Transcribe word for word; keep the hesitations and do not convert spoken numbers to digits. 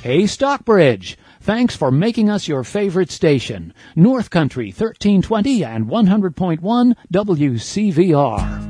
Hey, Stockbridge, thanks for making us your favorite station. North Country thirteen twenty and one hundred point one W C V R.